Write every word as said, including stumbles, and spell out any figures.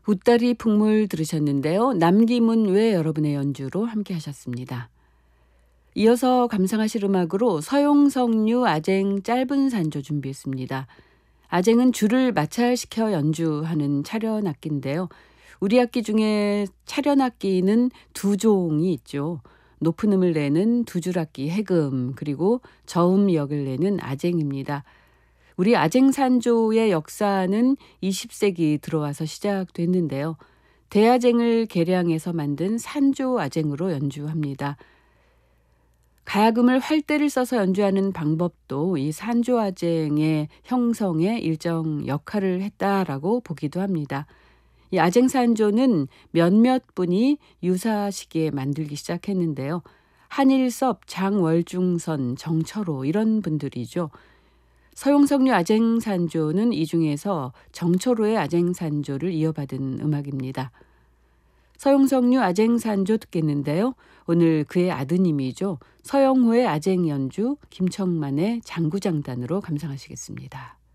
웃다리 풍물 들으셨는데요. 남기문 외 여러분의 연주로 함께 하셨습니다. 이어서 감상하실 음악으로 서용석류 아쟁 짧은 산조 준비했습니다. 아쟁은 줄을 마찰시켜 연주하는 차련 악기인데요. 우리 악기 중에 차련 악기는 두 종이 있죠. 높은 음을 내는 두 줄 악기 해금, 그리고 저음 역을 내는 아쟁입니다. 우리 아쟁산조의 역사는 이십 세기 들어와서 시작됐는데요. 대아쟁을 개량해서 만든 산조 아쟁으로 연주합니다. 가야금을 활대를 써서 연주하는 방법도 이 산조 아쟁의 형성에 일정 역할을 했다라고 보기도 합니다. 이 아쟁산조는 몇몇 분이 유사 시기에 만들기 시작했는데요. 한일섭, 장월중선, 정철호 이런 분들이죠. 서용석류 아쟁산조는 이 중에서 정철호의 아쟁산조를 이어받은 음악입니다. 서용석류 아쟁산조 듣겠는데요. 오늘 그의 아드님이죠. 서영호의 아쟁 연주, 김청만의 장구장단으로 감상하시겠습니다.